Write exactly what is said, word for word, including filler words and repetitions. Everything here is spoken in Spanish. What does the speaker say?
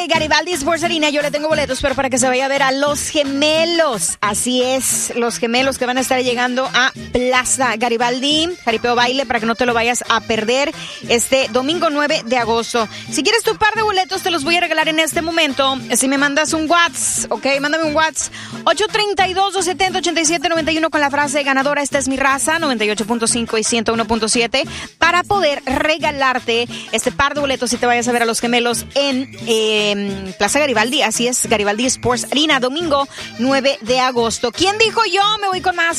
Garibaldi Sports Arena, yo le tengo boletos, pero para que se vaya a ver a Los Gemelos. Así es, Los Gemelos que van a estar llegando a Plaza Garibaldi, Jaripeo Baile, para que no te lo vayas a perder este domingo nueve de agosto. Si quieres tu par de boletos, te los voy a regalar en este momento. Si me mandas un WhatsApp, ok, mándame un WhatsApp. ocho tres dos, dos siete cero, ocho siete nueve uno con la frase ganadora, esta es mi raza, noventa y ocho punto cinco y ciento uno punto siete, para poder regalarte este par de boletos si te vayas a ver a Los Gemelos en... Eh, Plaza Garibaldi, así es, Garibaldi Sports Arena, domingo nueve de agosto. ¿Quién dijo yo? Me voy con más.